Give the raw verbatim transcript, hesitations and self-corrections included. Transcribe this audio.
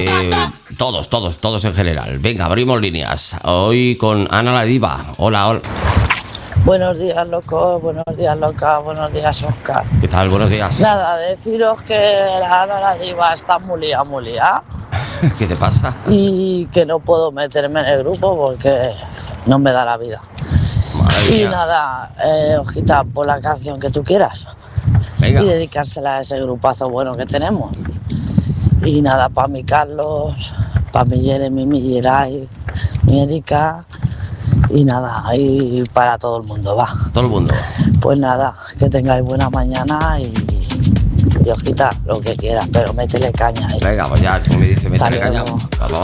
Eh, todos, todos, todos en general. Venga, abrimos líneas. Hoy con Ana la Diva. Hola, hola. Buenos días, locos, buenos días, loca, buenos días, Oscar. ¿Qué tal? Buenos días. Nada, deciros que la Ana la Diva está muy liada, muy liada. ¿Qué te pasa? Y que no puedo meterme en el grupo porque no me da la vida. Madre Y mía. nada, eh, Ojita, por la canción que tú quieras. Venga. Y dedicársela a ese grupazo bueno que tenemos. Y nada, para mi Carlos, para mi Jeremy, mi Geray, mi Erika. Y nada, y para todo el mundo, va. Todo el mundo. Pues nada, que tengáis buena mañana y, y Ojita, lo que quieras, pero métele caña. ¿eh? Venga, pues ya, tú me dices, métele Hasta caña. luego. Hasta luego.